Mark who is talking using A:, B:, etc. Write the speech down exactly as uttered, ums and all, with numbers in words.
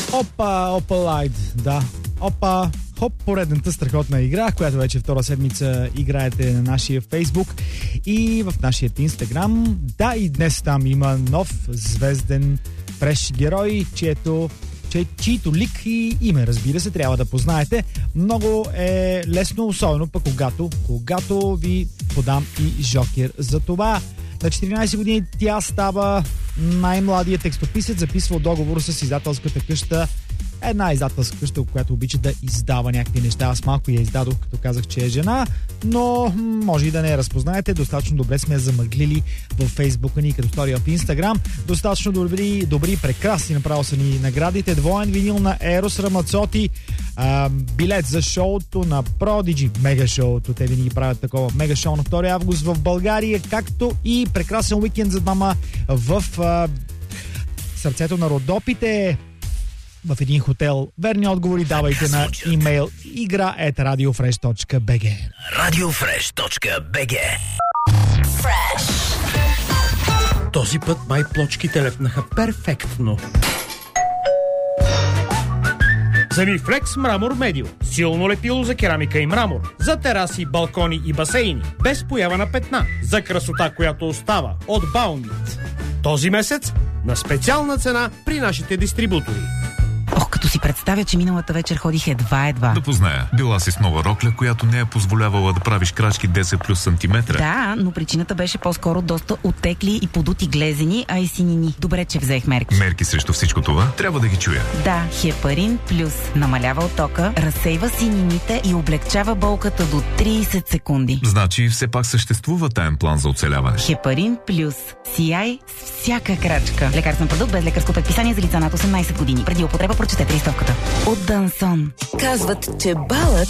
A: Опа, опа лайд, да. Опа, хоп, поредната страхотна игра, която вече втора седмица играете на нашия Фейсбук и в нашия Инстаграм. Да, и днес там има нов звезден фреш герой, чието че, чието лик и име, разбира се, трябва да познаете. Много е лесно, особено пък когато, когато ви подам и жокер за това. На четиринайсет години тя става най-младият текстописец, записва договор с издателската къща. Една издателска къща, която обича да издава някакви неща. Аз малко я издадох, като казах, че е жена, но може и да не я разпознаете. Достатъчно добре сме я замъглили във Фейсбука ни, като история в Инстаграм. Достатъчно добри, добри, прекрасни направо са ни наградите. Двоен винил на Ерос Рамацоти, а, билет за шоуто на Prodigy, мега шоуто. Те винаги правят такова мега шоу на втори август в България, както и прекрасен уикенд за двама в а, сърцето на Родопите, в един хотел. Верни отговори давайте на имейл игра ет радиофреш точка би джи.
B: радиофреш точка би джи.
C: Този път май плочките лепнаха перфектно. Семифлекс Мрамор Медио. Силно лепило за керамика и мрамор. За тераси, балкони и басейни. Без поява на петна. За красота, която остава. От Баунит. Този месец на специална цена при нашите дистрибутори.
D: Ох, като си представя, че миналата вечер ходих едва-едва.
E: Да позная. Била си с нова рокля, която не е позволявала да правиш крачки десет плюс сантиметра.
D: Да, но причината беше по-скоро доста оттекли и подути глезени, а и синини. Добре, че взех мерки.
E: Мерки срещу всичко това? Трябва да ги чуя.
D: Да, Хепарин Плюс намалява оттока, разсейва синините и облегчава болката до трийсет секунди.
E: Значи все пак съществува таен план за оцеляване.
D: Хепарин Плюс. Сияй с всяка крачка. Лекарствен продукт без лекарско предписание за лица над осемнайсет години. Преди употреба прочетете листовката. От Дансон.
F: Казват, че балът